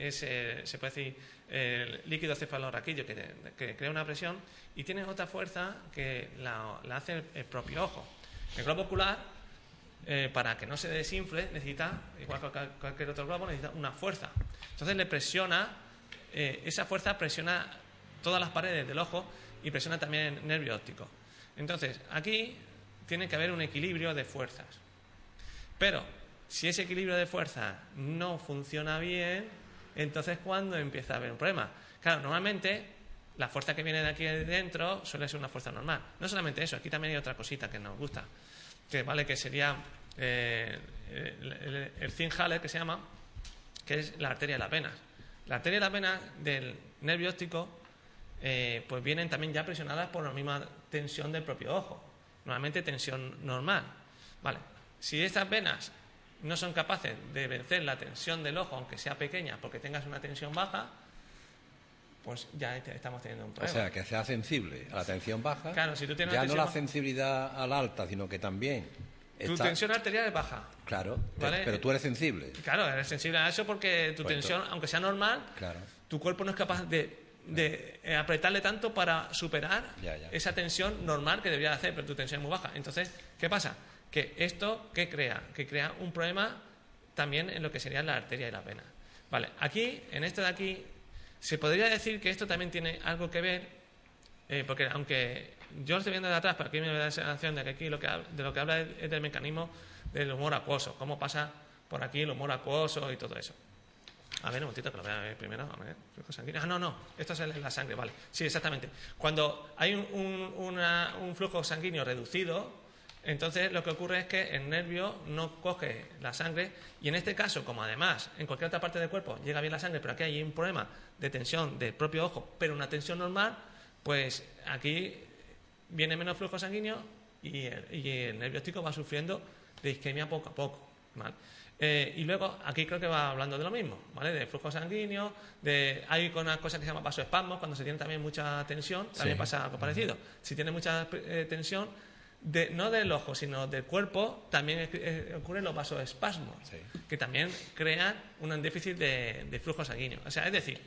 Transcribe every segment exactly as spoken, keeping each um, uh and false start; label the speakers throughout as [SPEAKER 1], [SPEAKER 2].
[SPEAKER 1] es eh, se puede decir, el líquido cefalorraquídeo que, que crea una presión, y tienes otra fuerza que la, la hace el, el propio ojo. El globo ocular, eh, para que no se desinfle, necesita, igual que cualquier otro globo, necesita una fuerza. Entonces le presiona, eh, esa fuerza presiona todas las paredes del ojo y presiona también el nervio óptico. Entonces, aquí tiene que haber un equilibrio de fuerzas. Pero, si ese equilibrio de fuerzas no funciona bien, entonces, ¿cuándo empieza a haber un problema? Claro, normalmente, la fuerza que viene de aquí dentro suele ser una fuerza normal. No solamente eso, aquí también hay otra cosita que nos gusta, que vale, que sería eh, el, el, el Zinhals, que se llama, que es la arteria de las venas. La arteria de las venas del nervio óptico, eh, pues vienen también ya presionadas por la misma tensión del propio ojo. Normalmente tensión normal. Vale. Si estas venas no son capaces de vencer la tensión del ojo, aunque sea pequeña, porque tengas una tensión baja, pues ya estamos teniendo un problema.
[SPEAKER 2] O sea, que sea sensible a la tensión baja.
[SPEAKER 1] Claro, si tú tienes
[SPEAKER 2] ya
[SPEAKER 1] una tensión
[SPEAKER 2] no la
[SPEAKER 1] baja,
[SPEAKER 2] sensibilidad a la alta, sino que también
[SPEAKER 1] tu
[SPEAKER 2] está...
[SPEAKER 1] tensión arterial es baja.
[SPEAKER 2] Claro,
[SPEAKER 1] ¿vale?
[SPEAKER 2] Pero tú eres sensible.
[SPEAKER 1] Claro, eres sensible a eso porque tu
[SPEAKER 2] Pues
[SPEAKER 1] tensión,
[SPEAKER 2] todo.
[SPEAKER 1] aunque sea normal,
[SPEAKER 2] Claro.
[SPEAKER 1] tu cuerpo no es capaz de, de eh, apretarle tanto para superar
[SPEAKER 2] Ya, ya.
[SPEAKER 1] esa tensión normal que debería hacer, pero tu tensión es muy baja. Entonces, ¿qué pasa? Que esto, ¿qué crea? Que crea un problema también en lo que serían las arterias y las venas. Vale, aquí, en esto de aquí, se podría decir que esto también tiene algo que ver, eh, porque aunque yo lo estoy viendo de atrás, pero aquí me da la sensación de que aquí lo que, de lo que habla es, es del mecanismo del humor acuoso, cómo pasa por aquí el humor acuoso y todo eso. A ver, un momentito que lo vea primero. A ver, flujo sanguíneo. Ah, no, no, esto es la sangre, vale. Sí, exactamente. Cuando hay un, un, una, un flujo sanguíneo reducido, entonces lo que ocurre es que el nervio no coge la sangre, y en este caso, como además en cualquier otra parte del cuerpo llega bien la sangre, pero aquí hay un problema de tensión del propio ojo, pero una tensión normal, pues aquí viene menos flujo sanguíneo y el, y el nervio óptico va sufriendo de isquemia poco a poco, ¿vale? Eh, y luego aquí creo que va hablando de lo mismo, ¿vale? De flujo sanguíneo, de hay una cosa que se llama vasoespasmos, cuando se tiene también mucha tensión, también
[SPEAKER 2] Sí.
[SPEAKER 1] pasa algo parecido. Si tiene mucha eh, tensión, de, no del ojo, sino del cuerpo, también es, eh, ocurren los vasoespasmos,
[SPEAKER 2] Sí.
[SPEAKER 1] que también crean un déficit de, de flujo sanguíneo. O sea, es decir,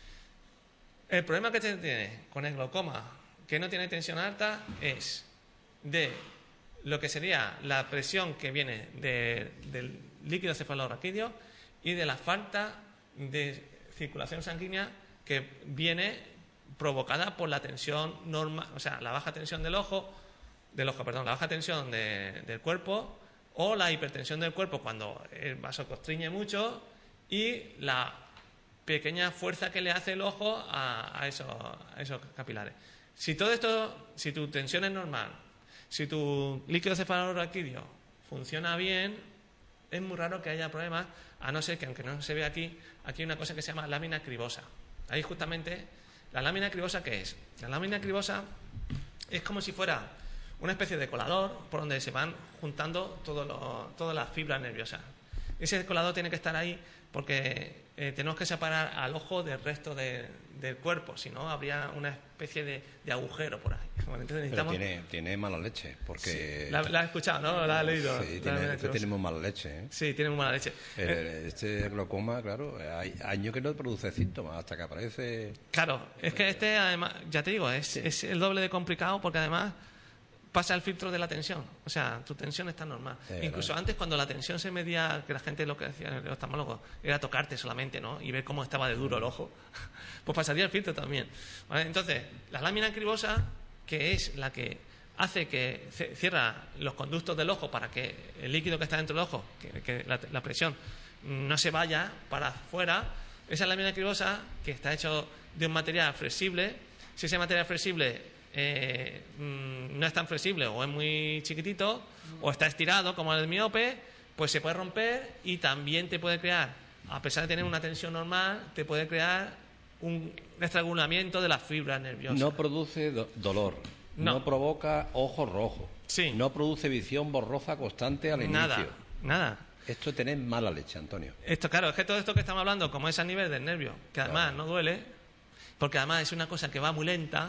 [SPEAKER 1] el problema que se tiene con el glaucoma, que no tiene tensión alta, es de lo que sería la presión que viene de, del líquido cefalorraquídeo y de la falta de circulación sanguínea que viene provocada por la tensión normal, o sea, la baja tensión del ojo, del ojo, perdón, la baja tensión de, del cuerpo, o la hipertensión del cuerpo cuando el vaso constriñe mucho, y la pequeña fuerza que le hace el ojo a, a, esos, a esos capilares. Si todo esto, si tu tensión es normal, si tu líquido cefalorraquídeo funciona bien, es muy raro que haya problemas, a no ser que, aunque no se ve aquí, aquí hay una cosa que se llama lámina cribosa. Ahí justamente, la lámina cribosa, ¿qué es? La lámina cribosa es como si fuera una especie de colador por donde se van juntando todo lo, todas las fibras nerviosas. Ese colador tiene que estar ahí porque eh, tenemos que separar al ojo del resto de, del cuerpo, si no habría una especie de, de agujero por ahí. Bueno, entonces necesitamos...
[SPEAKER 2] Pero tiene, tiene mala leche, porque...
[SPEAKER 1] Sí, la, la has escuchado, ¿no? La has leído.
[SPEAKER 2] Sí, tiene, este tiene muy mala leche, ¿eh?
[SPEAKER 1] Sí, tiene muy mala leche.
[SPEAKER 2] El,
[SPEAKER 1] Eh,
[SPEAKER 2] este glaucoma, claro, hay años que no produce síntomas, hasta que aparece...
[SPEAKER 1] claro, es que este, además, ya te digo, es, es el doble de complicado porque además pasa el filtro de la tensión. O sea, tu tensión está normal.
[SPEAKER 2] Sí,
[SPEAKER 1] Incluso
[SPEAKER 2] claro.
[SPEAKER 1] antes, cuando la tensión se medía, que la gente lo que decía el oftalmólogo era tocarte solamente, ¿no? Y ver cómo estaba de duro el ojo, pues pasaría el filtro también. ¿Vale? Entonces, la lámina cribosa, que es la que hace que ce- cierra los conductos del ojo para que el líquido que está dentro del ojo, que, que la, la presión no se vaya para afuera, esa lámina cribosa, que está hecho de un material flexible, si ese material flexible eh, mm, no es tan flexible o es muy chiquitito o está estirado como el miope, pues se puede romper y también te puede crear, a pesar de tener una tensión normal, te puede crear un estrangulamiento de las fibras nerviosas.
[SPEAKER 2] No produce do- dolor, no.
[SPEAKER 1] No.
[SPEAKER 2] provoca ojo rojo,
[SPEAKER 1] Sí.
[SPEAKER 2] no produce visión borrosa constante al
[SPEAKER 1] Nada,
[SPEAKER 2] inicio.
[SPEAKER 1] nada.
[SPEAKER 2] Esto es tener mala leche, Antonio.
[SPEAKER 1] Esto, claro, es que todo esto que estamos hablando, como es a nivel del nervio, que además
[SPEAKER 2] Claro.
[SPEAKER 1] no duele, porque además es una cosa que va muy lenta,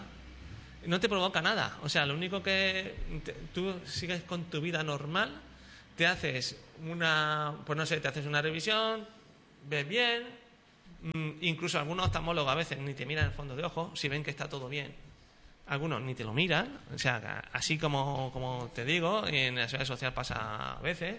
[SPEAKER 1] no te provoca nada. O sea, lo único que te- tú sigues con tu vida normal, te haces una, pues no sé, te haces una revisión, ves bien, Mm, incluso algunos oftalmólogos a veces ni te miran el fondo de ojo, si ven que está todo bien. Algunos ni te lo miran, o sea, así como, como te digo, en la seguridad social pasa a veces.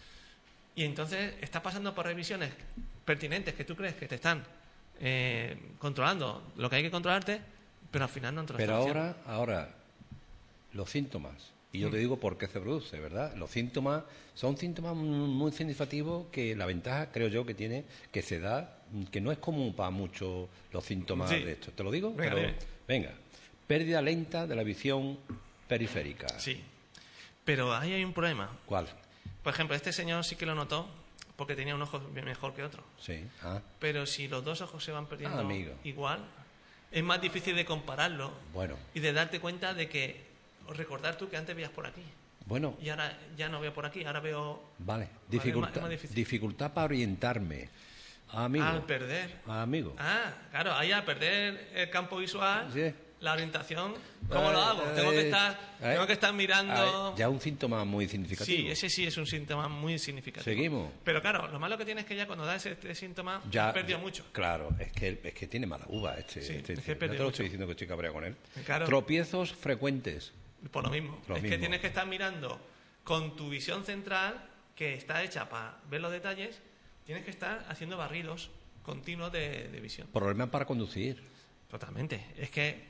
[SPEAKER 1] Y entonces estás pasando por revisiones pertinentes que tú crees que te están eh, controlando lo que hay que controlarte, pero al final no te lo
[SPEAKER 2] Pero
[SPEAKER 1] están
[SPEAKER 2] ahora, ahora, los síntomas, y yo te digo por qué se produce, ¿verdad? Los síntomas son síntomas muy significativos que la ventaja, creo yo, que tiene, que se da, que no es común para muchos los síntomas
[SPEAKER 1] Sí.
[SPEAKER 2] de esto. ¿Te lo digo?
[SPEAKER 1] Venga,
[SPEAKER 2] Pero,
[SPEAKER 1] dime.
[SPEAKER 2] venga, pérdida lenta de la visión periférica.
[SPEAKER 1] Sí, pero ahí hay un problema.
[SPEAKER 2] ¿Cuál?
[SPEAKER 1] Por ejemplo, este señor sí que lo notó porque tenía un ojo mejor que otro.
[SPEAKER 2] Sí. Ah,
[SPEAKER 1] Pero si los dos ojos se van perdiendo
[SPEAKER 2] Ah, amigo.
[SPEAKER 1] igual, es más difícil de compararlo
[SPEAKER 2] bueno,
[SPEAKER 1] y de darte cuenta de que, o recordar tú que antes veías por aquí
[SPEAKER 2] bueno,
[SPEAKER 1] y ahora ya no veo por aquí, ahora veo
[SPEAKER 2] vale.
[SPEAKER 1] es más-
[SPEAKER 2] Dificultad,
[SPEAKER 1] es más difícil.
[SPEAKER 2] dificultad para orientarme. Amigo.
[SPEAKER 1] al perder.
[SPEAKER 2] Amigo.
[SPEAKER 1] Ah, claro, ahí al perder el campo visual,
[SPEAKER 2] Sí.
[SPEAKER 1] la orientación, ¿cómo
[SPEAKER 2] Eh,
[SPEAKER 1] lo hago? Tengo que
[SPEAKER 2] eh,
[SPEAKER 1] estar,
[SPEAKER 2] eh,
[SPEAKER 1] tengo que estar mirando...
[SPEAKER 2] Ah, ya un síntoma muy significativo.
[SPEAKER 1] Sí, ese sí es un síntoma muy significativo.
[SPEAKER 2] Seguimos.
[SPEAKER 1] Pero claro, lo malo que tienes es que ya cuando da ese, este síntoma,
[SPEAKER 2] Ya,
[SPEAKER 1] has perdido
[SPEAKER 2] ya-
[SPEAKER 1] mucho.
[SPEAKER 2] Claro, es que, es que tiene mala uva este.
[SPEAKER 1] Sí,
[SPEAKER 2] este
[SPEAKER 1] es que
[SPEAKER 2] tío. No
[SPEAKER 1] pierde
[SPEAKER 2] te lo
[SPEAKER 1] mucho.
[SPEAKER 2] estoy diciendo que estoy cabreado con él.
[SPEAKER 1] Claro.
[SPEAKER 2] Tropiezos frecuentes.
[SPEAKER 1] Por lo mismo.
[SPEAKER 2] Lo
[SPEAKER 1] es que
[SPEAKER 2] mismo.
[SPEAKER 1] tienes que estar mirando con tu visión central, que está hecha para ver los detalles, tienes que estar haciendo barridos continuos de, de visión.
[SPEAKER 2] Problemas para conducir.
[SPEAKER 1] Totalmente. Es que...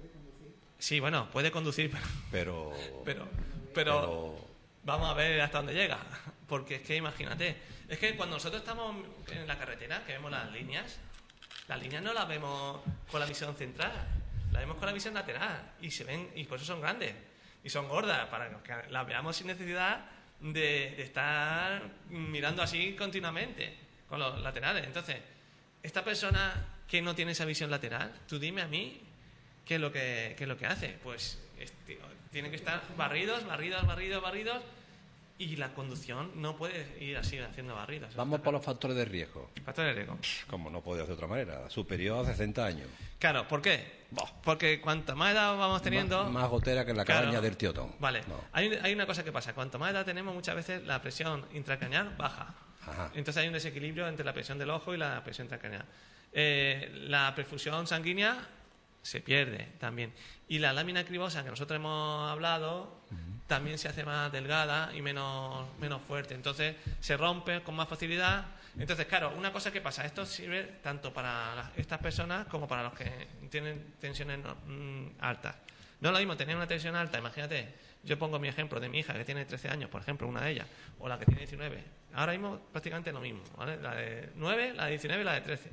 [SPEAKER 1] Sí, bueno, puede conducir, pero...
[SPEAKER 2] Pero.
[SPEAKER 1] Pero, pero vamos a ver hasta dónde llega. Porque es que imagínate, es que cuando nosotros estamos en la carretera, que vemos las líneas, las líneas no las vemos con la visión central, las vemos con la visión lateral y se ven, y por eso son grandes y son gordas, para que las veamos sin necesidad de, de estar mirando así continuamente con los laterales. Entonces, esta persona que no tiene esa visión lateral, tú dime a mí qué es lo que, qué es lo que hace. Pues este, tiene que estar barridos, barridos, barridos, barridos, y la conducción no puede ir así haciendo barridos.
[SPEAKER 2] Vamos por los factores de riesgo.
[SPEAKER 1] Factores de riesgo.
[SPEAKER 2] Como no puede ser de otra manera. Superior a sesenta años.
[SPEAKER 1] Claro, ¿por qué? Porque cuanta más edad vamos teniendo...
[SPEAKER 2] Más, más gotera que la
[SPEAKER 1] Claro.
[SPEAKER 2] cabaña del tío Tom.
[SPEAKER 1] Vale,
[SPEAKER 2] No.
[SPEAKER 1] hay, hay una cosa que pasa. Cuanto más edad tenemos, muchas veces la presión intracraneal baja.
[SPEAKER 2] Ajá.
[SPEAKER 1] Entonces hay un desequilibrio entre la presión del ojo y la presión intracraneal. Eh, la perfusión sanguínea se pierde también. Y la lámina cribosa que nosotros hemos hablado también se hace más delgada y menos, menos fuerte. Entonces se rompe con más facilidad. Entonces, claro, una cosa que pasa, esto sirve tanto para las- estas personas como para los que tienen tensiones no- mm, altas. No es lo mismo tener una tensión alta, imagínate, yo pongo mi ejemplo de mi hija que tiene trece años, por ejemplo, una de ellas, o la que tiene diecinueve. Ahora mismo prácticamente lo mismo, ¿vale? La de nueve, la de diecinueve y la de trece.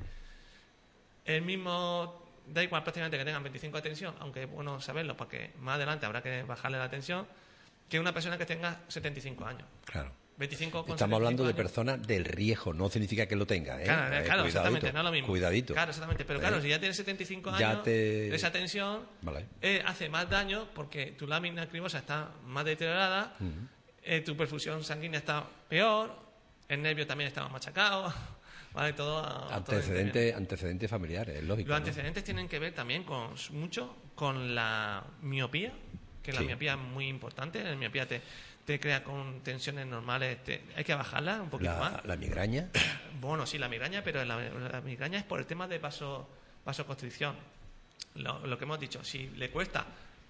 [SPEAKER 1] El mismo, da igual prácticamente que tengan veinticinco de tensión, aunque es bueno saberlo porque más adelante habrá que bajarle la tensión, que una persona que tenga setenta y cinco años.
[SPEAKER 2] Claro.
[SPEAKER 1] veinticinco con
[SPEAKER 2] Estamos hablando de
[SPEAKER 1] setenta y cinco años.
[SPEAKER 2] personas del riesgo, no significa que lo tenga, ¿eh?
[SPEAKER 1] Claro,
[SPEAKER 2] Eh,
[SPEAKER 1] claro,
[SPEAKER 2] cuidadito,
[SPEAKER 1] exactamente, no es lo mismo.
[SPEAKER 2] Cuidadito.
[SPEAKER 1] Claro, exactamente. Pero
[SPEAKER 2] ¿Eh?
[SPEAKER 1] claro, si ya tienes setenta y cinco
[SPEAKER 2] Ya
[SPEAKER 1] años,
[SPEAKER 2] te-
[SPEAKER 1] esa tensión
[SPEAKER 2] Vale.
[SPEAKER 1] eh, hace más daño porque tu lámina cribosa está más deteriorada, eh, tu perfusión sanguínea está peor, el nervio también está más machacado, ¿vale? Todo, todo
[SPEAKER 2] Antecedentes, antecedentes familiares, es lógico.
[SPEAKER 1] Los
[SPEAKER 2] ¿no?
[SPEAKER 1] antecedentes tienen que ver también con mucho con la miopía, que la
[SPEAKER 2] Sí.
[SPEAKER 1] miopía es muy importante. La miopía te, te crea con tensiones normales, te- hay que bajarla un poquito más.
[SPEAKER 2] La, la migraña.
[SPEAKER 1] Bueno, sí, la migraña, pero la, la migraña es por el tema de vaso, vasoconstricción. Lo, lo que hemos dicho, si le cuesta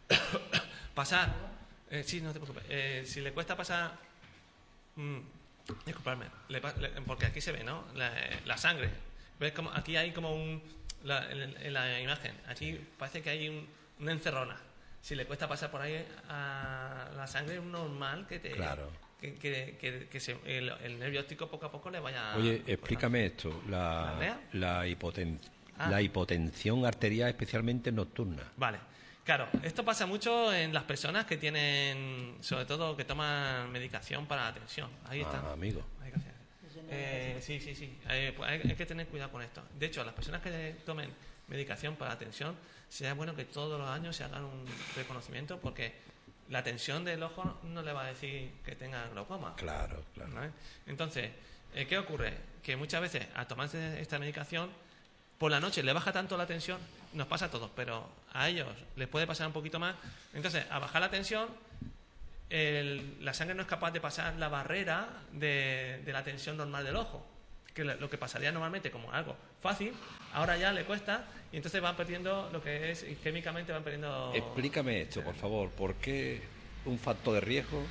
[SPEAKER 1] pasar, eh, sí, no te preocupes, eh, si le cuesta pasar, mm, disculpadme, le pa- le- porque aquí se ve, ¿no? La, la sangre. ¿Ves como aquí hay como un, la- en, en la imagen, aquí parece que hay un, una encerrona. Si le cuesta pasar por ahí a la sangre, es normal que te...
[SPEAKER 2] Claro.
[SPEAKER 1] Que, que, que- que se- el, el nervio óptico poco a poco le vaya...
[SPEAKER 2] Oye, explícame esto.
[SPEAKER 1] ¿La
[SPEAKER 2] La,
[SPEAKER 1] apnea?
[SPEAKER 2] la, hipoten-
[SPEAKER 1] Ah.
[SPEAKER 2] la hipotensión arterial, especialmente nocturna.
[SPEAKER 1] Vale. Claro, esto pasa mucho en las personas que tienen, sobre todo, que toman medicación para la tensión. Ahí está.
[SPEAKER 2] Ah, amigo.
[SPEAKER 1] Hay que hacer. Eh, sí, sí, sí. Eh, pues hay, hay que tener cuidado con esto. De hecho, las personas que tomen medicación para la tensión, sería bueno que todos los años se hagan un reconocimiento porque la tensión del ojo no le va a decir que tenga glaucoma.
[SPEAKER 2] Claro, claro.
[SPEAKER 1] ¿Vale? Entonces, eh, ¿qué ocurre? Que muchas veces al tomarse esta medicación, por la noche le baja tanto la tensión, nos pasa a todos, pero a ellos les puede pasar un poquito más. Entonces, a bajar la tensión, el- la sangre no es capaz de pasar la barrera de, de la tensión normal del ojo. que lo que pasaría normalmente como algo fácil, ahora ya le cuesta y entonces van perdiendo lo que es, y químicamente van perdiendo...
[SPEAKER 2] Explícame esto, por favor, ¿por qué un factor de riesgo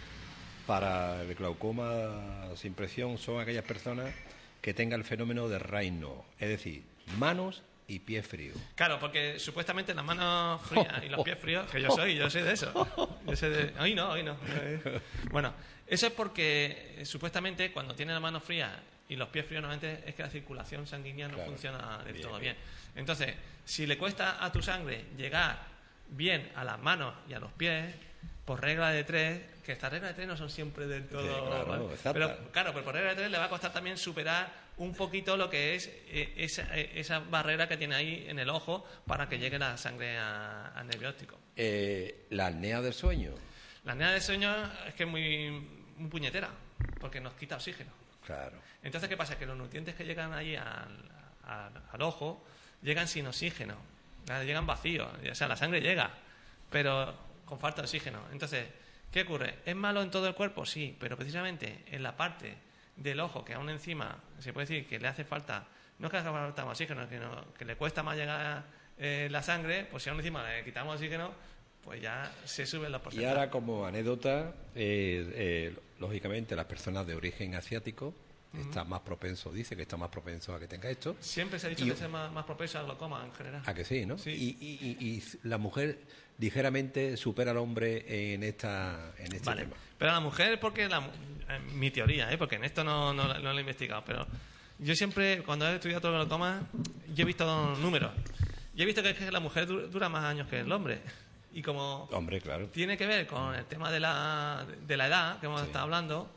[SPEAKER 2] para el glaucoma sin presión son aquellas personas que tengan el fenómeno de Raynaud, es decir, manos y pies fríos?
[SPEAKER 1] Claro, porque supuestamente las manos frías y los pies fríos, que yo soy, yo soy de eso. Yo soy de... Hoy no, hoy no. Bueno, eso es porque eh, supuestamente cuando tiene las manos frías y los pies fríos, normalmente es que la circulación sanguínea no
[SPEAKER 2] Claro.
[SPEAKER 1] funciona del
[SPEAKER 2] Bien,
[SPEAKER 1] todo
[SPEAKER 2] bien.
[SPEAKER 1] bien. Entonces, si le cuesta a tu sangre llegar bien a las manos y a los pies, por regla de tres, que estas reglas de tres no son siempre del todo...
[SPEAKER 2] Sí, claro,
[SPEAKER 1] ¿vale?
[SPEAKER 2] exacto.
[SPEAKER 1] Pero claro, pero por regla de tres le va a costar también superar un poquito lo que es eh, esa, eh, esa barrera que tiene ahí en el ojo para que llegue la sangre a- al nervio óptico.
[SPEAKER 2] Eh, la apnea del sueño,
[SPEAKER 1] La apnea del sueño es que es muy, muy puñetera, porque nos quita oxígeno.
[SPEAKER 2] claro.
[SPEAKER 1] Entonces, ¿qué pasa? Que los nutrientes que llegan allí al, al, al ojo llegan sin oxígeno, ¿vale? Llegan vacíos, o sea, la sangre llega, pero con falta de oxígeno. Entonces, ¿qué ocurre? ¿Es malo en todo el cuerpo? Sí, pero precisamente en la parte del ojo que aún encima se puede decir que le hace falta, no es que le haga falta más oxígeno, sino que le cuesta más llegar eh, la sangre, pues si aún encima le quitamos oxígeno, pues ya se suben los
[SPEAKER 2] Y
[SPEAKER 1] porcentajes.
[SPEAKER 2] ahora, como anécdota, eh, eh, lógicamente las personas de origen asiático están más propensos, dice que están más propensos a que tenga esto.
[SPEAKER 1] Siempre se ha dicho
[SPEAKER 2] Y-
[SPEAKER 1] que es más, más propenso al glaucoma en general.
[SPEAKER 2] A que sí, ¿no?
[SPEAKER 1] Sí.
[SPEAKER 2] Y, y- y- y la mujer ligeramente supera al hombre en esta en este
[SPEAKER 1] Vale.
[SPEAKER 2] tema.
[SPEAKER 1] Pero a la mujer, porque la, mu- eh, mi teoría, ¿eh? Porque en esto no, no, no lo he investigado, pero yo siempre, cuando he estudiado todo el glaucoma, yo he visto números. Y he visto que, que la mujer du- dura más años que el hombre. Y como
[SPEAKER 2] Hombre, claro.
[SPEAKER 1] tiene que ver con el tema de la, de la edad que hemos
[SPEAKER 2] Sí.
[SPEAKER 1] estado hablando,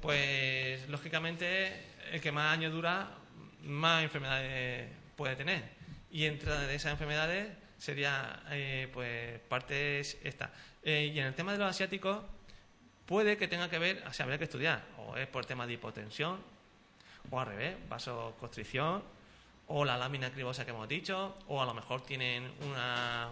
[SPEAKER 1] pues lógicamente el que más años dura, más enfermedades puede tener. Y entre de esas enfermedades sería eh, pues partes esta. Eh, y en el tema de los asiáticos puede que tenga que ver, o sea, habría que estudiar, o es por tema de hipotensión, o al revés, vasoconstricción, o la lámina cribosa que hemos dicho, o a lo mejor tienen una,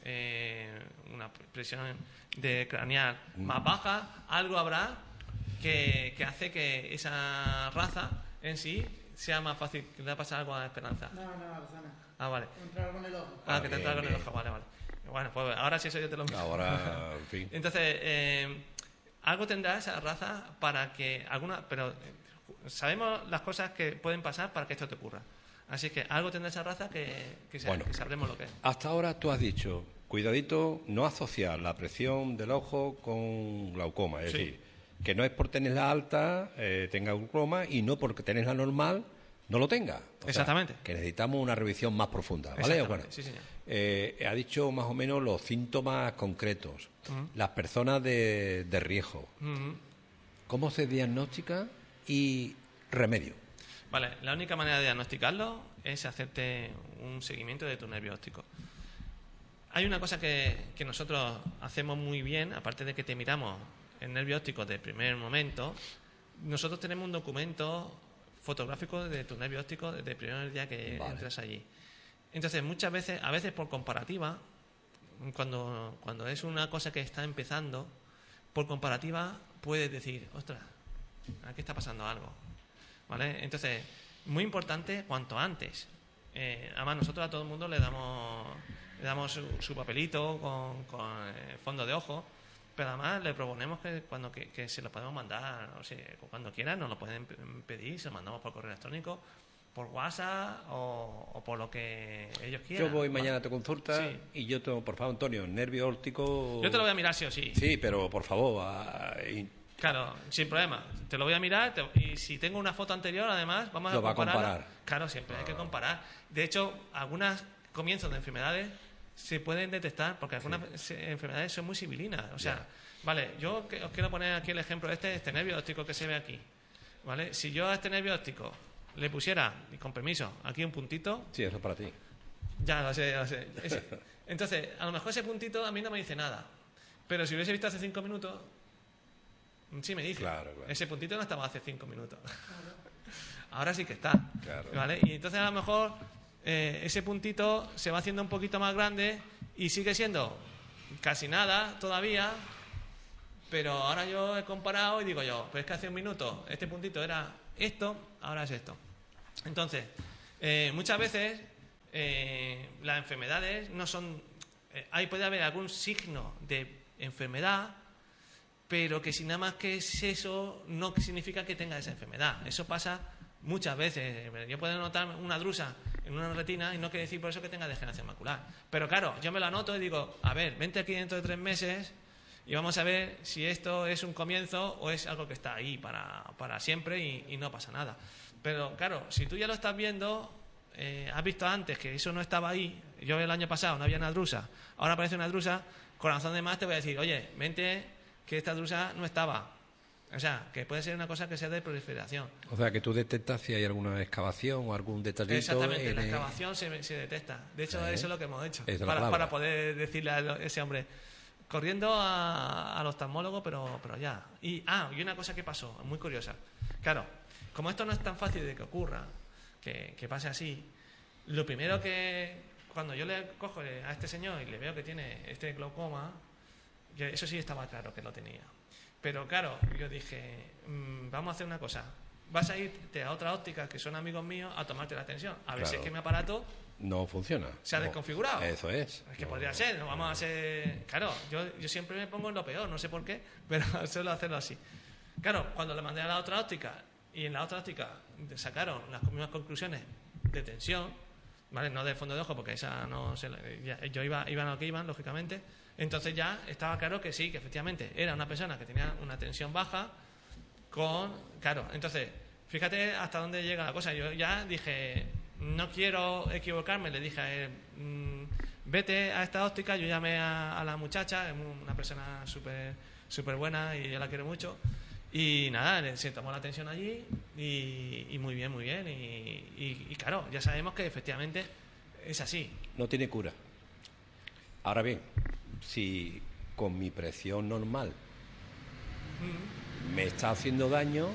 [SPEAKER 1] eh, una presión de craneal más baja, algo habrá que, que hace que esa raza en sí sea más fácil. ¿Le ha pasado algo a Esperanza?
[SPEAKER 3] No, no, Rosana.
[SPEAKER 1] Ah, vale.
[SPEAKER 3] Entrar con el ojo.
[SPEAKER 1] Ah,
[SPEAKER 2] Ah,
[SPEAKER 1] que te
[SPEAKER 2] bien,
[SPEAKER 1] entra con el
[SPEAKER 2] bien.
[SPEAKER 1] ojo, vale, vale. Bueno, pues ahora sí eso yo te lo
[SPEAKER 2] Ahora, en fin.
[SPEAKER 1] Entonces, eh, algo tendrá esa raza para que alguna, pero eh, sabemos las cosas que pueden pasar para que esto te ocurra. Así que algo tendrá esa raza que, que, sa-
[SPEAKER 2] Bueno.
[SPEAKER 1] que sabremos lo que es.
[SPEAKER 2] Hasta ahora tú has dicho, cuidadito, no asociar la presión del ojo con glaucoma. Es
[SPEAKER 1] Sí.
[SPEAKER 2] decir, que no es por tenerla alta, eh, tenga glaucoma, y no porque tenerla normal, no lo tenga. O sea,
[SPEAKER 1] Exactamente.
[SPEAKER 2] que necesitamos una revisión más profunda, ¿vale?
[SPEAKER 1] Exactamente,
[SPEAKER 2] Bueno,
[SPEAKER 1] sí, señor.
[SPEAKER 2] eh, ha dicho más o menos los síntomas concretos. Las personas de, de riesgo.
[SPEAKER 1] Ujú.
[SPEAKER 2] ¿Cómo se diagnostica y remedio?
[SPEAKER 1] Vale, la única manera de diagnosticarlo es hacerte un seguimiento de tu nervio óptico. Hay una cosa que, que nosotros hacemos muy bien, aparte de que te miramos el nervio óptico de primer momento, nosotros tenemos un documento fotográfico de tu nervio óptico desde el primer día que
[SPEAKER 2] Vale.
[SPEAKER 1] entras allí. Entonces, muchas veces, a veces por comparativa, cuando, cuando es una cosa que está empezando, por comparativa puedes decir, ostras, aquí está pasando algo. ¿Vale? Entonces, muy importante cuanto antes. Eh, además, nosotros a todo el mundo le damos, le damos su, su papelito con, con eh, fondo de ojo, pero además le proponemos que cuando que, que se lo podemos mandar, o sea, cuando quieran, nos lo pueden pe- pedir, se lo mandamos por correo electrónico, por WhatsApp o, o por lo que ellos quieran.
[SPEAKER 2] Yo voy
[SPEAKER 1] ¿vale?
[SPEAKER 2] mañana a tu consulta
[SPEAKER 1] Sí.
[SPEAKER 2] y yo tengo, por favor, Antonio, nervio óptico.
[SPEAKER 1] Yo te lo voy a mirar sí o sí.
[SPEAKER 2] Sí, pero por favor, a- y-
[SPEAKER 1] Claro, sin problema. Te lo voy a mirar te- y si tengo una foto anterior, además, vamos
[SPEAKER 2] Lo
[SPEAKER 1] a
[SPEAKER 2] va a
[SPEAKER 1] compararla.
[SPEAKER 2] comparar.
[SPEAKER 1] Claro, siempre hay que comparar. De hecho, algunos comienzos de enfermedades se pueden detectar porque algunas se- enfermedades son muy sibilinas. O sea,
[SPEAKER 2] Ya.
[SPEAKER 1] vale, yo que- os quiero poner aquí el ejemplo de este, este nervio óptico que se ve aquí. ¿Vale? Si yo a este nervio óptico le pusiera, y con permiso, aquí un puntito,
[SPEAKER 2] sí, eso es para ti.
[SPEAKER 1] ya lo sé, ya lo sé. Ese- Entonces, a lo mejor ese puntito a mí no me dice nada. Pero si hubiese visto hace cinco minutos, sí me dice.
[SPEAKER 2] Claro, claro.
[SPEAKER 1] Ese puntito no estaba hace cinco minutos. Ahora sí que está.
[SPEAKER 2] Claro.
[SPEAKER 1] ¿Vale? Y entonces a lo mejor eh, ese puntito se va haciendo un poquito más grande y sigue siendo casi nada todavía. Pero ahora yo he comparado y digo yo, pues es que hace un minuto este puntito era esto, ahora es esto. Entonces, eh, muchas veces eh, las enfermedades no son... Eh, ahí puede haber algún signo de enfermedad, pero que si nada más que es eso, no significa que tenga esa enfermedad. Eso pasa muchas veces. Yo puedo notar una drusa en una retina y no quiere decir por eso que tenga degeneración macular. Pero claro, yo me lo anoto y digo, a ver, vente aquí dentro de tres meses y vamos a ver si esto es un comienzo o es algo que está ahí para, para siempre y, y no pasa nada. Pero claro, si tú ya lo estás viendo, eh, has visto antes que eso no estaba ahí, yo el año pasado no había una drusa, ahora aparece una drusa, corazón de más te voy a decir, oye, vente que esta drusa no estaba. O sea, que puede ser una cosa que sea de proliferación.
[SPEAKER 2] O sea, que tú detectas si hay alguna excavación o algún detallito.
[SPEAKER 1] Exactamente,
[SPEAKER 2] en
[SPEAKER 1] la
[SPEAKER 2] el...
[SPEAKER 1] excavación se, se detecta. De hecho,
[SPEAKER 2] ¿Eh?
[SPEAKER 1] eso es lo que hemos hecho.
[SPEAKER 2] Es
[SPEAKER 1] Para, para poder decirle a ese hombre, corriendo a, al oftalmólogo, pero, pero ya. Y, ah, y una cosa que pasó, muy curiosa. Claro, como esto no es tan fácil de que ocurra, que, que pase así, lo primero que, cuando yo le cojo a este señor y le veo que tiene este glaucoma, yo, eso sí estaba claro que lo tenía. Pero claro, yo dije, mmm, vamos a hacer una cosa. Vas a irte a otra óptica, que son amigos míos, a tomarte la atención. A ver claro. si es que mi aparato
[SPEAKER 2] no funciona.
[SPEAKER 1] Se ha
[SPEAKER 2] no.
[SPEAKER 1] desconfigurado.
[SPEAKER 2] Eso es.
[SPEAKER 1] Es que
[SPEAKER 2] no,
[SPEAKER 1] podría
[SPEAKER 2] no,
[SPEAKER 1] ser, no vamos a ser... Claro, yo, yo siempre me pongo en lo peor, no sé por qué, pero suelo hacerlo así. Claro, cuando le mandé a la otra óptica, y en la otra óptica sacaron las mismas conclusiones de tensión, ¿vale? No de fondo de ojo, porque esa no se, ya, yo iba, iban a lo que iban, lógicamente. Entonces ya estaba claro que sí, que efectivamente era una persona que tenía una tensión baja con... Claro, entonces, fíjate hasta dónde llega la cosa. Yo ya dije, no quiero equivocarme, le dije a él, mmm, vete a esta óptica. Yo llamé a, a la muchacha, es una persona súper súper buena y yo la quiero mucho. Y nada, se tomó la atención allí y, y muy bien, muy bien. Y, y, y claro, ya sabemos que efectivamente es así.
[SPEAKER 2] No tiene cura. Ahora bien, si con mi presión normal mm. me está haciendo daño,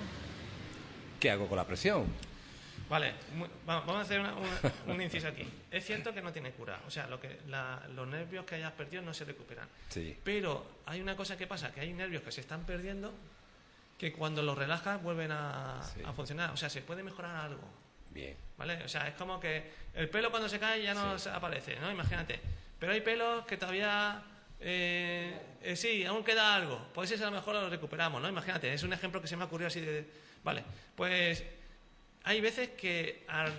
[SPEAKER 2] ¿qué hago con la presión?
[SPEAKER 1] Vale, muy, vamos a hacer una, una, un inciso aquí. Es cierto que no tiene cura, o sea, lo que la, los nervios que hayas perdido no se recuperan.
[SPEAKER 2] Sí.
[SPEAKER 1] Pero hay una cosa que pasa, que hay nervios que se están perdiendo que cuando los relajas vuelven a, sí. a funcionar. O sea, se puede mejorar algo.
[SPEAKER 2] Bien.
[SPEAKER 1] ¿Vale? O sea, es como que el pelo cuando se cae ya no sí. aparece, ¿no? Imagínate. Pero hay pelos que todavía... Eh, eh, sí, aún queda algo. Pues ese a lo mejor lo recuperamos, ¿no? Imagínate, es un ejemplo que se me ha ocurrido así de... Vale, pues hay veces que al,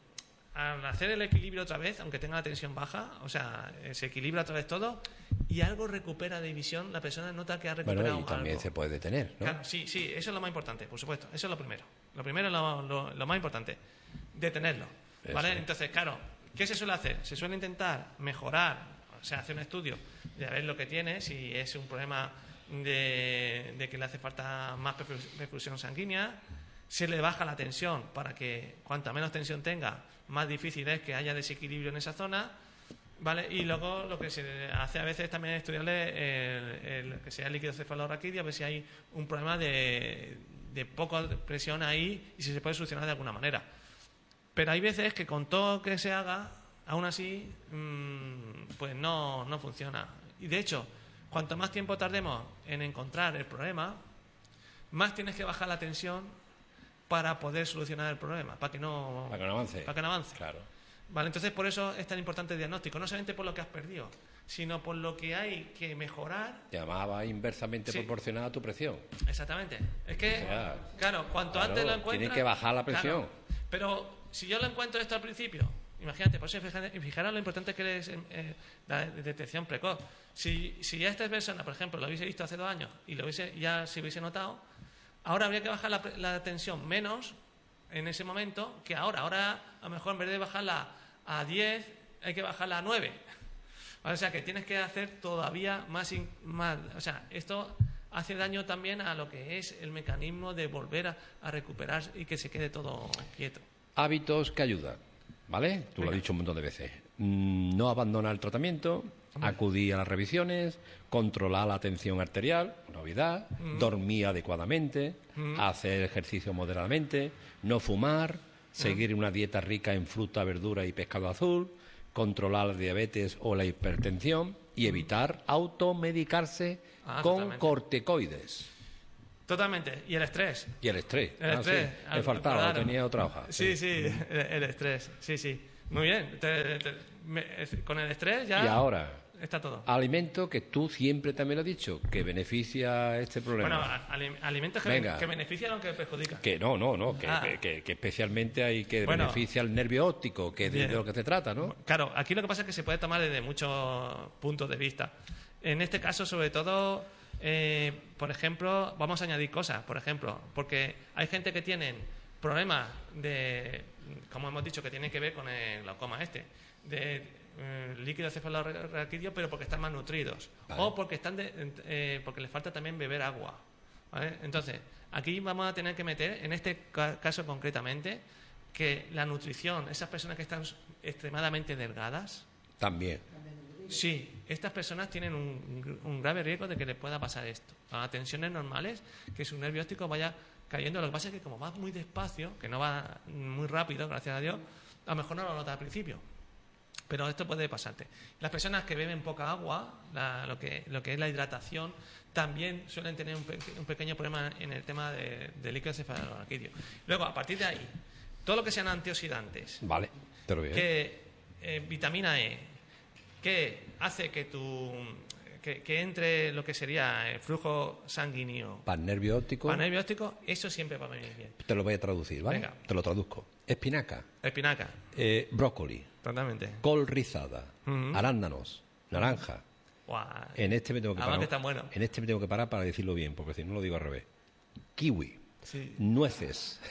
[SPEAKER 1] al hacer el equilibrio otra vez, aunque tenga la tensión baja, o sea, se equilibra otra vez todo y algo recupera de visión, la persona nota que ha recuperado
[SPEAKER 2] bueno, y también
[SPEAKER 1] algo.
[SPEAKER 2] Se puede detener, ¿no?
[SPEAKER 1] Claro, sí, sí, eso es lo más importante, por supuesto, eso es lo primero. Lo primero es lo, lo, lo más importante, detenerlo, ¿vale? Entonces, claro, ¿qué se suele hacer? Se suele intentar mejorar, o sea, hacer un estudio de ver lo que tiene, si es un problema de, de que le hace falta más perfusión sanguínea, se le baja la tensión para que cuanta menos tensión tenga, más difícil es que haya desequilibrio en esa zona, ¿vale? Y luego lo que se hace a veces también es estudiarle el, el que sea el líquido cefalorraquídeo, a ver si hay un problema de, de poca presión ahí y si se puede solucionar de alguna manera. Pero hay veces que con todo que se haga, aún así, mmm, pues no, no funciona. Y de hecho, cuanto más tiempo tardemos en encontrar el problema, más tienes que bajar la tensión para poder solucionar el problema, para que no,
[SPEAKER 2] para que no avance.
[SPEAKER 1] Para que no avance.
[SPEAKER 2] Claro.
[SPEAKER 1] Vale, entonces por eso es tan importante el diagnóstico, no solamente por lo que has perdido, sino por lo que hay que mejorar.
[SPEAKER 2] Y además va inversamente sí. proporcionada a tu presión.
[SPEAKER 1] Exactamente. Es que,
[SPEAKER 2] o sea,
[SPEAKER 1] claro, cuanto
[SPEAKER 2] claro,
[SPEAKER 1] antes lo encuentras...
[SPEAKER 2] Tiene que bajar la presión.
[SPEAKER 1] Claro, pero si yo lo encuentro esto al principio, imagínate, por eso fijaros lo importante que es eh, la detección precoz. Si, si ya esta persona, por ejemplo, lo hubiese visto hace dos años y lo hubiese, ya se hubiese notado, ahora habría que bajar la, la tensión menos en ese momento que ahora. Ahora, a lo mejor, en vez de bajarla a diez, hay que bajarla a nueve. O sea, que tienes que hacer todavía más, más... O sea, esto hace daño también a lo que es el mecanismo de volver a, a recuperar y que se quede todo quieto.
[SPEAKER 2] Hábitos que ayudan, ¿vale? Tú Venga. Lo has dicho un montón de veces. No abandonar el tratamiento, Hombre. acudir a las revisiones, controlar la tensión arterial, novedad, mm. dormir adecuadamente, mm. hacer ejercicio moderadamente, no fumar, seguir mm. una dieta rica en fruta, verdura y pescado azul, controlar la diabetes o la hipertensión y evitar automedicarse ah, con totalmente. corticoides.
[SPEAKER 1] Totalmente. Y el estrés.
[SPEAKER 2] Y el estrés.
[SPEAKER 1] El
[SPEAKER 2] Ah,
[SPEAKER 1] estrés.
[SPEAKER 2] sí. He faltado,
[SPEAKER 1] Claro.
[SPEAKER 2] tenía otra hoja.
[SPEAKER 1] Sí, sí, el, el estrés. Sí, sí. Muy bien. Te- te- me- con el estrés ya
[SPEAKER 2] Y ahora,
[SPEAKER 1] está todo.
[SPEAKER 2] alimento que tú siempre también lo has dicho, que beneficia este problema.
[SPEAKER 1] Bueno, a- ali- alimentos que,
[SPEAKER 2] Venga.
[SPEAKER 1] que benefician o que perjudican.
[SPEAKER 2] Que no, no, no, que,
[SPEAKER 1] Ah.
[SPEAKER 2] que, que- que especialmente hay que
[SPEAKER 1] Bueno.
[SPEAKER 2] beneficia al nervio óptico, que es de,
[SPEAKER 1] Bien.
[SPEAKER 2] de lo que se trata, ¿no?
[SPEAKER 1] Claro, aquí lo que pasa es que se puede tomar desde muchos puntos de vista. En este caso, sobre todo, eh, por ejemplo, vamos a añadir cosas, por ejemplo, porque hay gente que tienen problemas de, como hemos dicho, que tienen que ver con el glaucoma este, de eh, líquido cefalorraquídeo, pero porque están malnutridos
[SPEAKER 2] Vale.
[SPEAKER 1] o porque están de- eh, porque les falta también beber agua. ¿Vale? Entonces, aquí vamos a tener que meter, en este ca- caso concretamente, que la nutrición, esas personas que están extremadamente delgadas,
[SPEAKER 2] También.
[SPEAKER 1] sí, estas personas tienen un, un grave riesgo de que les pueda pasar esto. A tensiones normales, que su nervio óptico vaya cayendo. Lo que pasa es que como va muy despacio, que no va muy rápido, gracias a Dios, a lo mejor no lo notas al principio. Pero esto puede pasarte. Las personas que beben poca agua, la- lo, que, lo que es la hidratación, también suelen tener un, pe- un pequeño problema en el tema de, de líquido cefalorraquídeo. Luego, a partir de ahí, todo lo que sean antioxidantes,
[SPEAKER 2] Vale, te lo voy a
[SPEAKER 1] que eh, vitamina E, que hace que tu que, que entre lo que sería el flujo sanguíneo
[SPEAKER 2] Para el nervio óptico,
[SPEAKER 1] para nervio óptico, eso siempre va a venir bien.
[SPEAKER 2] te lo voy a traducir, ¿vale?
[SPEAKER 1] Venga.
[SPEAKER 2] Te lo traduzco. Espinaca,
[SPEAKER 1] Espinaca,
[SPEAKER 2] eh, brócoli,
[SPEAKER 1] totalmente.
[SPEAKER 2] col rizada,
[SPEAKER 1] Ujú.
[SPEAKER 2] arándanos, naranja.
[SPEAKER 1] Guau.
[SPEAKER 2] En este me tengo que
[SPEAKER 1] Además
[SPEAKER 2] parar.
[SPEAKER 1] que están buenos.
[SPEAKER 2] En este me tengo que parar para decirlo bien, porque si no lo digo al revés. Kiwi,
[SPEAKER 1] Sí,
[SPEAKER 2] nueces,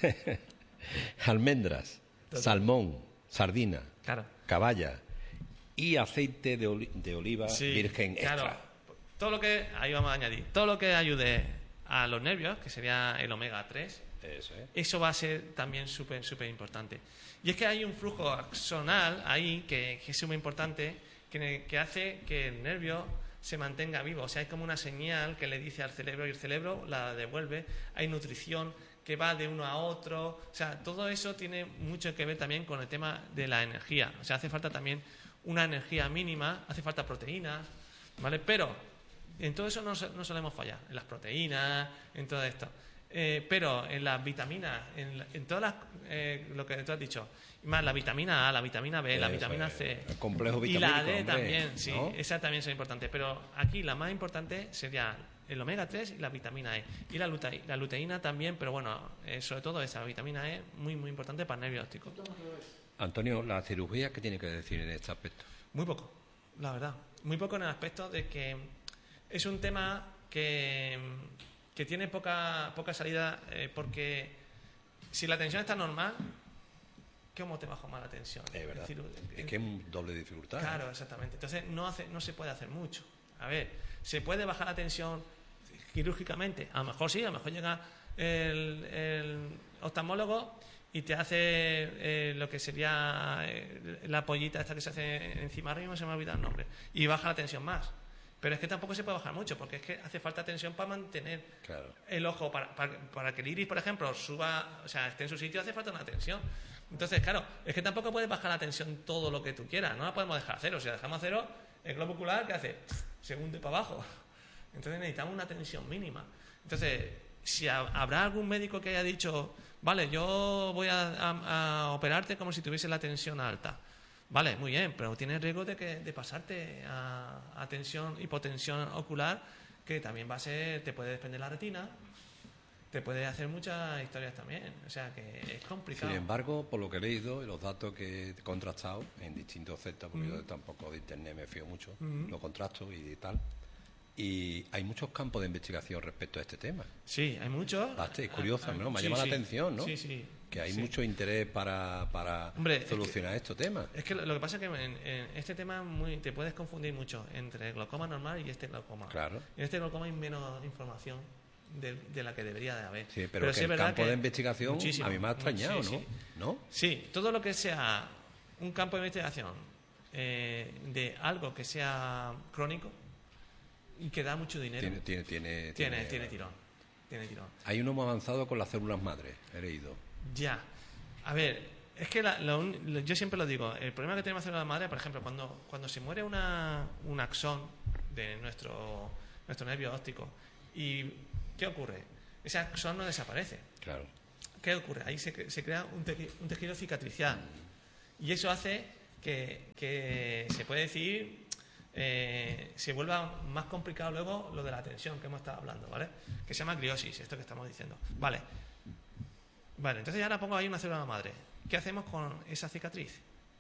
[SPEAKER 2] almendras,
[SPEAKER 1] Total.
[SPEAKER 2] salmón, sardina,
[SPEAKER 1] claro.
[SPEAKER 2] caballa y aceite de, oli- de oliva
[SPEAKER 1] Sí,
[SPEAKER 2] virgen
[SPEAKER 1] claro.
[SPEAKER 2] extra.
[SPEAKER 1] Todo lo que, ahí vamos a añadir, todo lo que ayude a los nervios, que sería el omega tres,
[SPEAKER 2] Eso es.
[SPEAKER 1] eso va a ser también súper, súper importante. Y es que hay un flujo axonal ahí que, que es súper importante, que, que hace que el nervio se mantenga vivo. O sea, es como una señal que le dice al cerebro y el cerebro la devuelve. Hay nutrición que va de uno a otro. O sea, todo eso tiene mucho que ver también con el tema de la energía. O sea, hace falta también una energía mínima, hace falta proteínas, ¿vale? Pero en todo eso no, so- no solemos fallar, en las proteínas, en todo esto. Eh, pero en las vitaminas, en, la- en todas las, eh, lo que tú has dicho, más la vitamina A, la vitamina B, la
[SPEAKER 2] Eso
[SPEAKER 1] vitamina
[SPEAKER 2] es,
[SPEAKER 1] C
[SPEAKER 2] el complejo
[SPEAKER 1] y la
[SPEAKER 2] vitamínico,
[SPEAKER 1] D
[SPEAKER 2] hombre,
[SPEAKER 1] también, sí,
[SPEAKER 2] ¿no?
[SPEAKER 1] esas también son importantes. Pero aquí la más importante sería el omega tres y la vitamina E. Y la, luta- la luteína también, pero bueno, eh, sobre todo esa vitamina E, muy, muy importante para el nervio óptico.
[SPEAKER 2] Antonio, ¿la cirugía qué tiene que decir en este aspecto?
[SPEAKER 1] Muy poco, la verdad. Muy poco en el aspecto de que es un tema que, que tiene poca, poca salida, eh, porque si la tensión está normal, ¿cómo te bajo más la tensión?
[SPEAKER 2] Es verdad.
[SPEAKER 1] decir,
[SPEAKER 2] Es que es un doble dificultad.
[SPEAKER 1] Claro, exactamente. Entonces no, hace, no se puede hacer mucho. A ver, ¿se puede bajar la tensión quirúrgicamente? A lo mejor sí, a lo mejor llega el, el oftalmólogo y te hace eh, lo que sería eh, la pollita esta que se hace encima arriba, se me ha olvidado el nombre, y baja la tensión más. Pero es que tampoco se puede bajar mucho, porque es que hace falta tensión para mantener
[SPEAKER 2] Claro.
[SPEAKER 1] el ojo, para, para, para que el iris, por ejemplo, suba, o sea, esté en su sitio, hace falta una tensión. Entonces, claro, es que tampoco puedes bajar la tensión todo lo que tú quieras, no la podemos dejar a cero. Si la dejamos a cero, el globo ocular, ¿qué hace? Se hunde para abajo. Entonces necesitamos una tensión mínima. Entonces, si ha- habrá algún médico que haya dicho, vale, yo voy a, a- a operarte como si tuviese la tensión alta. Vale, muy bien, pero tienes riesgo de, que, de pasarte a, a tensión, hipotensión ocular, que también va a ser, te puede desprender la retina, te puede hacer muchas historias también. O sea que es complicado.
[SPEAKER 2] Sin embargo, por lo que he leído y los datos que he contrastado en distintos sectores, porque yo tampoco de internet me fío mucho, lo contrasto y tal. Y hay muchos campos de investigación respecto a este tema.
[SPEAKER 1] Sí, hay muchos.
[SPEAKER 2] Bastante, es curioso,
[SPEAKER 1] Ah, ah,
[SPEAKER 2] ¿no? Me ha
[SPEAKER 1] sí,
[SPEAKER 2] llamado
[SPEAKER 1] sí.
[SPEAKER 2] la atención, ¿no?
[SPEAKER 1] Sí, sí.
[SPEAKER 2] Que hay
[SPEAKER 1] Sí.
[SPEAKER 2] mucho interés para, para
[SPEAKER 1] Hombre, es
[SPEAKER 2] solucionar estos temas.
[SPEAKER 1] Es que lo, lo que pasa es que en, en este tema muy, te puedes confundir mucho entre el glaucoma normal y este glaucoma.
[SPEAKER 2] Claro.
[SPEAKER 1] En este glaucoma hay menos información de, de la que debería de haber.
[SPEAKER 2] Sí, pero, que
[SPEAKER 1] sí
[SPEAKER 2] el
[SPEAKER 1] es verdad
[SPEAKER 2] campo
[SPEAKER 1] que
[SPEAKER 2] de investigación
[SPEAKER 1] muchísimo,
[SPEAKER 2] a mí me ha extrañado,
[SPEAKER 1] sí,
[SPEAKER 2] ¿no?
[SPEAKER 1] sí.
[SPEAKER 2] ¿No?
[SPEAKER 1] Sí, todo lo que sea un campo de investigación eh, de algo que sea crónico y que da mucho dinero,
[SPEAKER 2] Tiene, tiene, tiene,
[SPEAKER 1] tiene, tiene tirón. Tiene tirón.
[SPEAKER 2] Hay uno muy avanzado con las células madre, he leído.
[SPEAKER 1] Ya. A ver, es que la- lo un- lo- yo siempre lo digo, el problema que tenemos en la madre, por ejemplo, cuando, cuando se muere una, un axón de nuestro, nuestro nervio óptico, ¿y qué ocurre? ese axón no desaparece.
[SPEAKER 2] Claro.
[SPEAKER 1] ¿Qué ocurre? Ahí se, se crea un, tejido, un tejido cicatricial. Y eso hace que, que se puede decir, eh, se vuelva más complicado luego lo de la tensión que hemos estado hablando, ¿vale? Que se llama gliosis, esto que estamos diciendo. Vale. Vale, entonces ahora pongo ahí una célula madre. ¿Qué hacemos con esa cicatriz?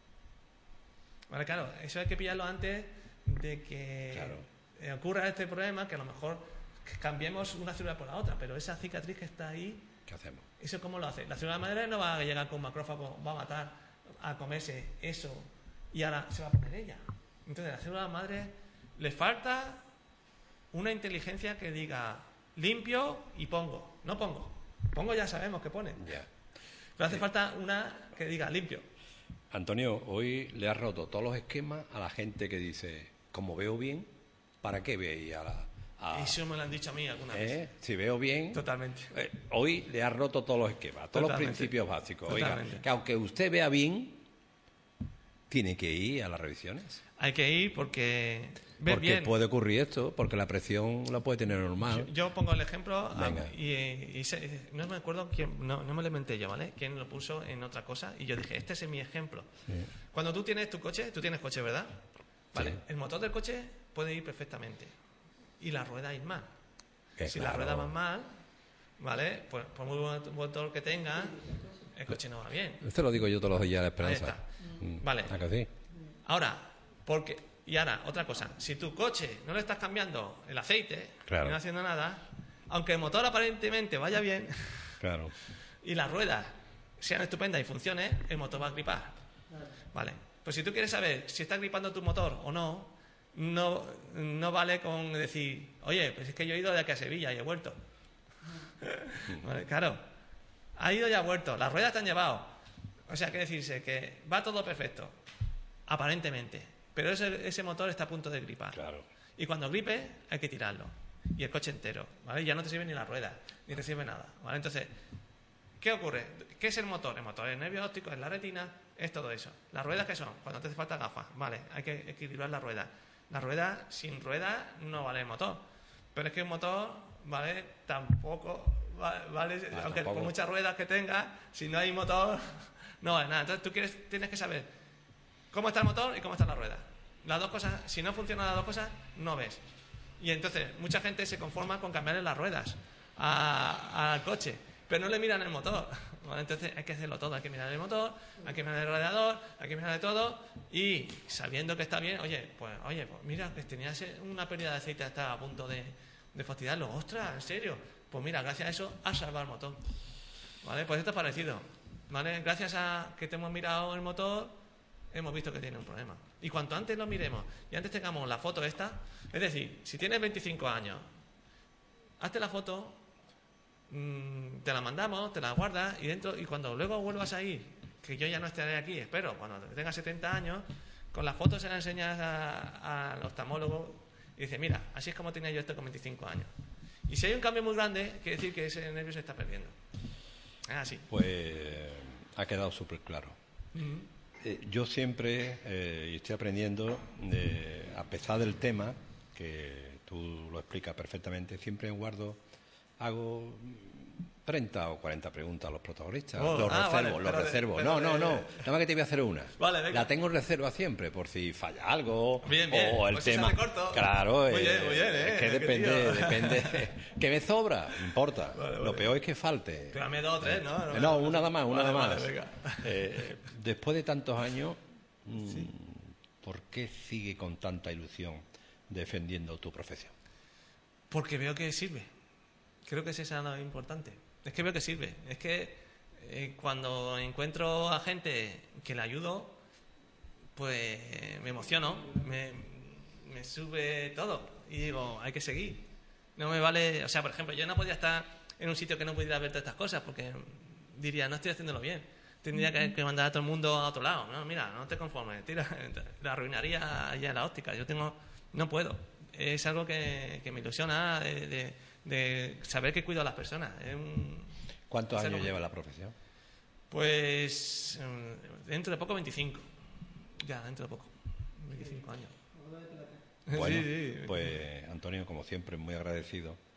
[SPEAKER 1] Vale, claro, eso hay que pillarlo antes de que claro. ocurra este problema, que a lo mejor cambiemos una célula por la otra, pero esa cicatriz que está ahí,
[SPEAKER 2] ¿qué hacemos?
[SPEAKER 1] ¿Eso cómo lo hace? La célula madre no va a llegar con un macrófago, va a matar, a comerse eso y ahora se va a poner ella. Entonces, a la célula madre le falta una inteligencia que diga limpio y pongo. No pongo. Pongo ya sabemos que pone.
[SPEAKER 2] Yeah.
[SPEAKER 1] Pero hace sí. falta una que diga limpio.
[SPEAKER 2] Antonio, hoy le has roto todos los esquemas a la gente que dice, como veo bien, ¿para qué veis a la...? A...
[SPEAKER 1] Eso me lo han dicho a mí alguna
[SPEAKER 2] ¿Eh?
[SPEAKER 1] vez.
[SPEAKER 2] Si veo bien...
[SPEAKER 1] Totalmente.
[SPEAKER 2] Eh, hoy le has roto todos los esquemas, todos Totalmente. los principios básicos. Oiga, que aunque usted vea bien, tiene que ir a las revisiones.
[SPEAKER 1] Hay que ir porque... Ver
[SPEAKER 2] porque
[SPEAKER 1] bien.
[SPEAKER 2] puede ocurrir esto, porque la presión la puede tener normal.
[SPEAKER 1] Yo, yo pongo el ejemplo Venga. y, y se, no me acuerdo quién, no, no me lo inventé yo, ¿vale? Quién lo puso en otra cosa y yo dije, este es mi ejemplo. Sí. Cuando tú tienes tu coche, tú tienes coche, ¿verdad? Vale. Sí. El motor del coche puede ir perfectamente y la rueda ir mal.
[SPEAKER 2] Eh,
[SPEAKER 1] si
[SPEAKER 2] claro.
[SPEAKER 1] la rueda va mal, ¿vale? Pues por muy buen motor que tenga, el coche no va bien.
[SPEAKER 2] Esto lo digo yo todos los días a la Esperanza.
[SPEAKER 1] Ahí está. Mm. Vale.
[SPEAKER 2] ¿A que sí?
[SPEAKER 1] Ahora, porque... Y ahora, otra cosa, si tu coche no le estás cambiando el aceite,
[SPEAKER 2] claro.
[SPEAKER 1] no haciendo nada, aunque el motor aparentemente vaya bien,
[SPEAKER 2] claro.
[SPEAKER 1] y las ruedas sean estupendas y funcione, el motor va a gripar. Vale. Pues si tú quieres saber si está gripando tu motor o no, no, no vale con decir, oye, pues es que yo he ido de aquí a Sevilla y he vuelto. Vale, claro. Ha ido y ha vuelto, las ruedas te han llevado. O sea, que decirse que va todo perfecto, aparentemente. Pero ese, ese motor está a punto de gripar.
[SPEAKER 2] Claro.
[SPEAKER 1] Y cuando gripe, hay que tirarlo. Y el coche entero, ¿vale? Ya no te sirve ni la rueda, ni te sirve nada, ¿vale? Entonces, ¿qué ocurre? ¿Qué es el motor? El motor es el nervio óptico, es la retina, es todo eso. ¿Las ruedas qué son? Cuando te hace falta gafas, ¿vale? Hay que equilibrar la rueda. La rueda, sin rueda, no vale el motor. Pero es que un motor, ¿vale? Tampoco vale, ah, aunque tampoco. Por muchas ruedas que tenga, si no hay motor, no vale nada. Entonces, tú quieres, tienes que saber cómo está el motor y cómo está la rueda. Las dos cosas, si no funcionan las dos cosas, no ves. Y entonces, mucha gente se conforma con cambiarle las ruedas al coche, pero no le miran el motor. ¿Vale? Entonces, hay que hacerlo todo. Hay que mirar el motor, hay que mirar el radiador, hay que mirar de todo. Y sabiendo que está bien, oye, pues oye, pues mira, que tenías una pérdida de aceite, estaba a punto de, de fastidiarlo. ¡Ostras! ¿En serio? Pues mira, gracias a eso has salvado el motor. ¿Vale? Pues esto es parecido. ¿Vale? Gracias a que te hemos mirado el motor, hemos visto que tiene un problema. Y cuanto antes lo miremos y antes tengamos la foto esta, es decir, si tienes veinticinco años, hazte la foto, mmm, te la mandamos, te la guardas y dentro y cuando luego vuelvas a ir, que yo ya no estaré aquí, espero, cuando tengas setenta años, con la foto se la enseñas al oftalmólogo y dices, mira, así es como tenía yo esto con veinticinco años. Y si hay un cambio muy grande, quiere decir que ese nervio se está perdiendo. Es así.
[SPEAKER 2] Pues ha quedado súper claro. Uh-huh. Eh, yo siempre, eh, y estoy aprendiendo, eh, a pesar del tema, que tú lo explicas perfectamente, siempre guardo, hago treinta o cuarenta preguntas a los protagonistas.
[SPEAKER 1] Oh,
[SPEAKER 2] los
[SPEAKER 1] ah,
[SPEAKER 2] reservo,
[SPEAKER 1] vale,
[SPEAKER 2] los
[SPEAKER 1] pero,
[SPEAKER 2] reservo.
[SPEAKER 1] Pero,
[SPEAKER 2] no, no,
[SPEAKER 1] eh,
[SPEAKER 2] no, nada más que te voy a hacer una.
[SPEAKER 1] Vale, venga.
[SPEAKER 2] La tengo en reserva siempre, por si falla algo,
[SPEAKER 1] bien, bien.
[SPEAKER 2] o el
[SPEAKER 1] pues
[SPEAKER 2] tema...
[SPEAKER 1] Si corto.
[SPEAKER 2] Claro,
[SPEAKER 1] muy
[SPEAKER 2] eh,
[SPEAKER 1] bien, muy bien, eh,
[SPEAKER 2] es que depende, depende... ¿Que me sobra? No importa.
[SPEAKER 1] Vale, vale.
[SPEAKER 2] Lo peor es que falte.
[SPEAKER 1] Pero dame dos o tres, ¿no?
[SPEAKER 2] No, no, no una nada más, una
[SPEAKER 1] vale,
[SPEAKER 2] nada
[SPEAKER 1] vale,
[SPEAKER 2] más.
[SPEAKER 1] Venga.
[SPEAKER 2] Eh, después de tantos años,
[SPEAKER 1] sí.
[SPEAKER 2] ¿por qué sigue con tanta ilusión defendiendo tu profesión?
[SPEAKER 1] Porque veo que sirve. Creo que ese es lo importante. Es que veo que sirve. Es que eh, cuando encuentro a gente que le ayudo, pues me emociono, me, me sube todo y digo, hay que seguir. No me vale, o sea, por ejemplo, yo no podía estar en un sitio que no pudiera ver todas estas cosas porque diría, no estoy haciéndolo bien. Tendría que, que mandar a todo el mundo a otro lado. No, mira, no te conformes, tira, la arruinaría allá en la óptica. Yo tengo, no puedo. Es algo que, que me ilusiona de, de, de saber que cuido a las personas. Es un,
[SPEAKER 2] ¿Cuántos
[SPEAKER 1] es
[SPEAKER 2] años
[SPEAKER 1] algo...
[SPEAKER 2] lleva la profesión?
[SPEAKER 1] Pues dentro de poco veinticinco. Ya, dentro de poco. veinticinco años.
[SPEAKER 2] Bueno,
[SPEAKER 1] sí, sí.
[SPEAKER 2] pues Antonio, como siempre, muy agradecido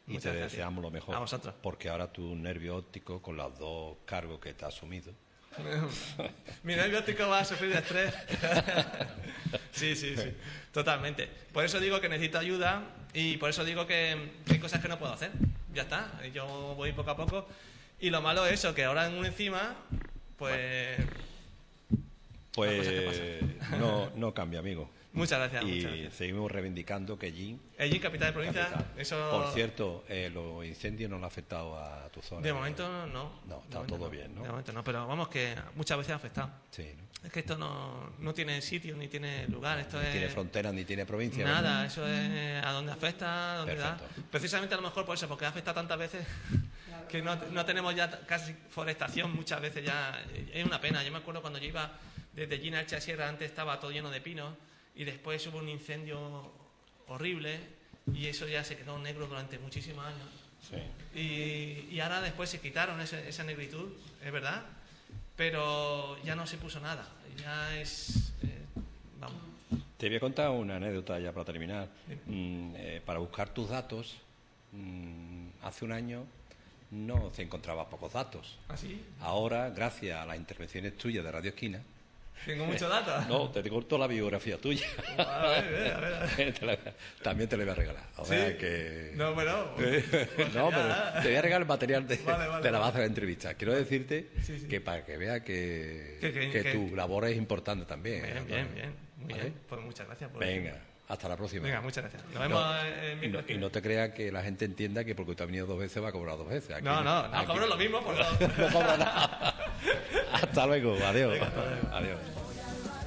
[SPEAKER 2] y
[SPEAKER 1] Muchas
[SPEAKER 2] te
[SPEAKER 1] gracias.
[SPEAKER 2] deseamos lo mejor.
[SPEAKER 1] A vosotros.
[SPEAKER 2] Porque ahora tu nervio óptico, con los dos cargos que te has asumido,
[SPEAKER 1] Mi nervio óptico va a sufrir de estrés. Sí, sí, sí, totalmente. Por eso digo que necesito ayuda y por eso digo que, que hay cosas que no puedo hacer. Ya está, yo voy poco a poco. Y lo malo es eso, que ahora en un encima, pues...
[SPEAKER 2] pues
[SPEAKER 1] Las cosas que
[SPEAKER 2] no, no cambia, amigo.
[SPEAKER 1] Muchas gracias.
[SPEAKER 2] Y
[SPEAKER 1] muchas gracias.
[SPEAKER 2] seguimos reivindicando que Jin,
[SPEAKER 1] Allí, capital de provincia,
[SPEAKER 2] capital.
[SPEAKER 1] eso...
[SPEAKER 2] Por cierto, eh, los incendios no le han afectado a tu zona.
[SPEAKER 1] De momento no.
[SPEAKER 2] No,
[SPEAKER 1] De
[SPEAKER 2] está
[SPEAKER 1] momento
[SPEAKER 2] todo
[SPEAKER 1] no.
[SPEAKER 2] bien, ¿no?
[SPEAKER 1] De momento no, pero vamos que muchas veces ha afectado.
[SPEAKER 2] Sí, ¿no?
[SPEAKER 1] Es que esto no, no tiene sitio ni tiene lugar. Esto
[SPEAKER 2] Ni
[SPEAKER 1] es...
[SPEAKER 2] tiene frontera ni tiene provincia.
[SPEAKER 1] Nada, eso es a dónde afecta, a dónde da.
[SPEAKER 2] Perfecto.
[SPEAKER 1] Precisamente a lo mejor por eso, porque afecta tantas veces que no, no tenemos ya casi forestación muchas veces ya. Es una pena. Yo me acuerdo cuando yo iba desde Gina al Sierra, antes estaba todo lleno de pinos y después hubo un incendio horrible y eso ya se quedó negro durante muchísimos años.
[SPEAKER 2] Sí.
[SPEAKER 1] Y, y ahora después se quitaron ese- esa negritud, es verdad, pero ya no se puso nada. Ya es... eh, vamos.
[SPEAKER 2] Te voy a contar una anécdota ya para terminar.
[SPEAKER 1] Dime.
[SPEAKER 2] Mm, eh, para buscar tus datos, mm, hace un año no se encontraba pocos datos.
[SPEAKER 1] ¿Así?
[SPEAKER 2] Ahora, gracias a las intervenciones tuyas de Radio Esquina,
[SPEAKER 1] Tengo muchos datos.
[SPEAKER 2] no, te corto la biografía tuya.
[SPEAKER 1] A ver, a ver, a ver, a ver.
[SPEAKER 2] Te la- también te la voy a regalar. O
[SPEAKER 1] ¿Sí?
[SPEAKER 2] sea que...
[SPEAKER 1] No, bueno.
[SPEAKER 2] No, pero te voy a regalar el material de,
[SPEAKER 1] Vale, vale,
[SPEAKER 2] de la
[SPEAKER 1] vale.
[SPEAKER 2] base de la entrevista. Quiero decirte
[SPEAKER 1] Sí, sí.
[SPEAKER 2] que para que vea que,
[SPEAKER 1] Que- que-
[SPEAKER 2] que
[SPEAKER 1] que-
[SPEAKER 2] tu labor es importante también.
[SPEAKER 1] Bien,
[SPEAKER 2] ¿eh?
[SPEAKER 1] bien, bien. Muy
[SPEAKER 2] ¿Vale?
[SPEAKER 1] bien. Pues muchas gracias por
[SPEAKER 2] Venga, hasta la próxima.
[SPEAKER 1] Venga, muchas gracias. Nos vemos
[SPEAKER 2] No,
[SPEAKER 1] en
[SPEAKER 2] y, no,
[SPEAKER 1] miércoles.
[SPEAKER 2] y no te creas que la gente entienda que porque tú has venido dos veces va a cobrar dos veces. Aquí
[SPEAKER 1] No, no, no,
[SPEAKER 2] aquí
[SPEAKER 1] cobro lo mismo por dos.
[SPEAKER 2] no cobra nada. Hasta luego, adiós.
[SPEAKER 1] Venga, hasta luego.
[SPEAKER 2] Adiós.